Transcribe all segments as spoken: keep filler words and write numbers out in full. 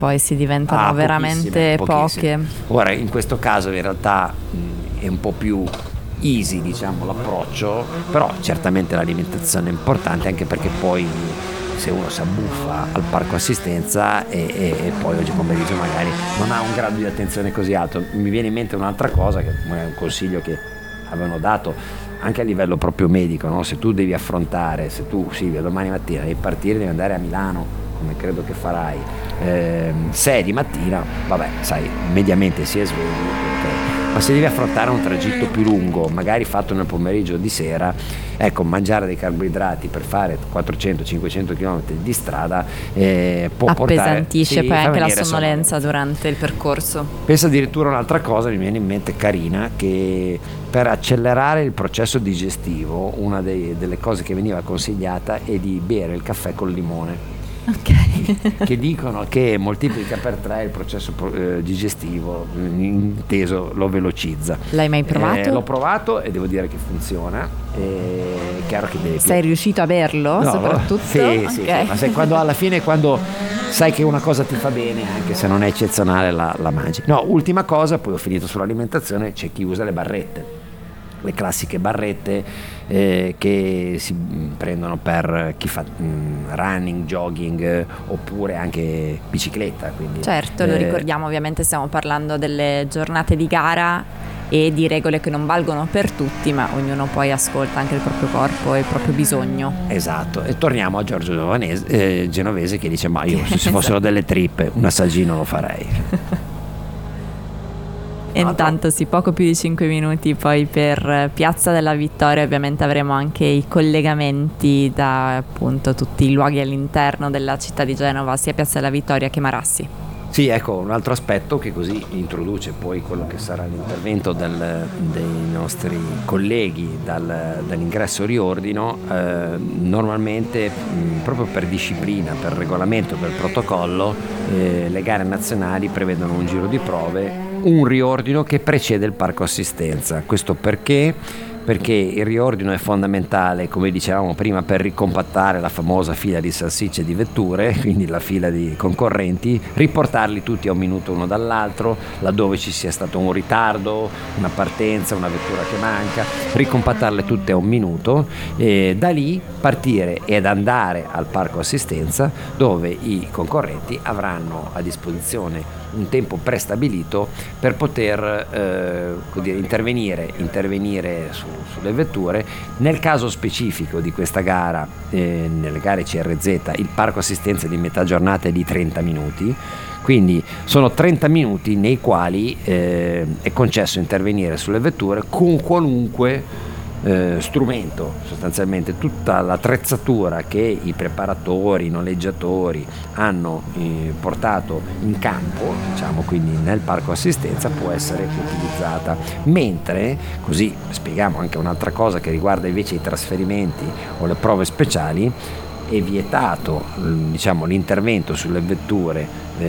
poi si diventano Ah, veramente pochissime, pochissime. poche. Ora, in questo caso in realtà mh, è un po' più easy, diciamo, l'approccio, però certamente l'alimentazione è importante, anche perché poi se uno si abbuffa al parco assistenza e, e, e poi oggi pomeriggio magari non ha un grado di attenzione così alto. Mi viene in mente un'altra cosa, che è un consiglio che avevano dato anche a livello proprio medico, no? Se tu devi affrontare, se tu Silvia domani mattina devi partire, devi andare a Milano, come credo che farai, eh, sei di mattina, vabbè, sai, mediamente si è svegli, ok. Ma se devi affrontare un tragitto più lungo, magari fatto nel pomeriggio o di sera, ecco, mangiare dei carboidrati per fare quattrocento cinquecento chilometri di strada eh, può portare, appesantisce sì, poi fa anche la venire sonnolenza durante il percorso. Penso addirittura un'altra cosa, mi viene in mente carina, che per accelerare il processo digestivo una dei, delle cose che veniva consigliata è di bere il caffè col limone. Ok. Che dicono che moltiplica per tre il processo eh, digestivo, inteso lo velocizza. L'hai mai provato? Eh, l'ho provato e devo dire che funziona. È chiaro che devi Sei riuscito a berlo, no, soprattutto? sì, okay. sì, sì, ma se quando alla fine quando sai che una cosa ti fa bene, anche se non è eccezionale, la, la mangi. No, ultima cosa, poi ho finito sull'alimentazione, c'è chi usa le barrette, le classiche barrette eh, che si prendono per chi fa mh, running, jogging eh, oppure anche bicicletta, quindi, certo, lo eh, ricordiamo, ovviamente stiamo parlando delle giornate di gara e di regole che non valgono per tutti, ma ognuno poi ascolta anche il proprio corpo e il proprio bisogno. Esatto, e torniamo a Giorgio Giovanese, eh, Genovese, che dice: ma io se ci fossero delle trippe un assaggino lo farei. E intanto sì, poco più di cinque minuti poi per Piazza della Vittoria. Ovviamente avremo anche i collegamenti da appunto tutti i luoghi all'interno della città di Genova, sia Piazza della Vittoria che Marassi. Sì, ecco, un altro aspetto che così introduce poi quello che sarà l'intervento del, dei nostri colleghi dal, dall'ingresso riordino. Eh, normalmente mh, proprio per disciplina, per regolamento, per protocollo, eh, le gare nazionali prevedono un giro di prove, un riordino che precede il parco assistenza. Questo perché? Perché il riordino è fondamentale, come dicevamo prima, per ricompattare la famosa fila di salsicce di vetture, quindi la fila di concorrenti, riportarli tutti a un minuto uno dall'altro, laddove ci sia stato un ritardo, una partenza, una vettura che manca, ricompattarle tutte a un minuto e da lì partire ed andare al parco assistenza, dove i concorrenti avranno a disposizione un tempo prestabilito per poter eh, dire, intervenire, intervenire su, sulle vetture. Nel caso specifico di questa gara, eh, nelle gare C R Z, il parco assistenza di metà giornata è di trenta minuti, quindi sono trenta minuti nei quali eh, è concesso intervenire sulle vetture con qualunque Eh, strumento, sostanzialmente tutta l'attrezzatura che i preparatori, i noleggiatori hanno eh, portato in campo, diciamo, quindi nel parco assistenza, può essere utilizzata. Mentre, così spieghiamo anche un'altra cosa che riguarda invece i trasferimenti o le prove speciali, è vietato, diciamo, l'intervento sulle vetture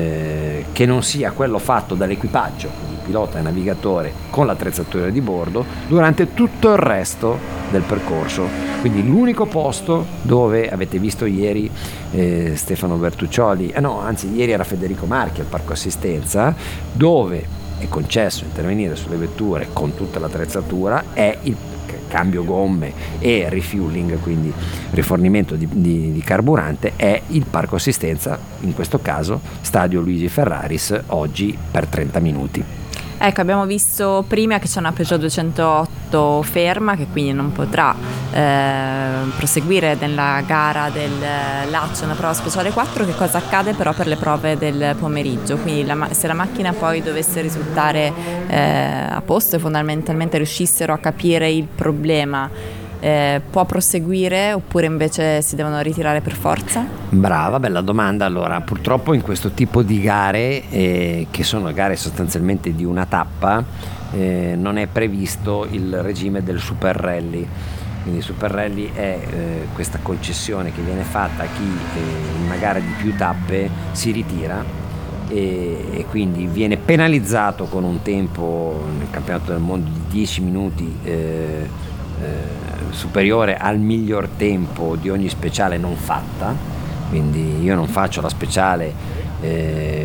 eh, che non sia quello fatto dall'equipaggio, quindi pilota e navigatore, con l'attrezzatura di bordo durante tutto il resto del percorso. Quindi l'unico posto dove avete visto ieri eh, Stefano Bertuccioli, eh no, anzi ieri era Federico Marchi al parco assistenza, dove è concesso intervenire sulle vetture con tutta l'attrezzatura, è il cambio gomme e refueling, quindi rifornimento di, di, di carburante, è il parco assistenza, in questo caso Stadio Luigi Ferraris, oggi per trenta minuti. Ecco, abbiamo visto prima che c'è una Peugeot duecentootto ferma, che quindi non potrà eh, proseguire nella gara del Lazio, una prova speciale quattro. Che cosa accade però per le prove del pomeriggio? Quindi la, se la macchina poi dovesse risultare eh, a posto e fondamentalmente riuscissero a capire il problema, Eh, può proseguire oppure invece si devono ritirare per forza? Brava, bella domanda. Allora, purtroppo in questo tipo di gare, eh, che sono gare sostanzialmente di una tappa, eh, non è previsto il regime del Super Rally. Quindi il Super Rally è eh, questa concessione che viene fatta a chi eh, in una gara di più tappe si ritira e, e quindi viene penalizzato con un tempo nel campionato del mondo di dieci minuti eh, eh, superiore al miglior tempo di ogni speciale non fatta. Quindi io non faccio la speciale eh,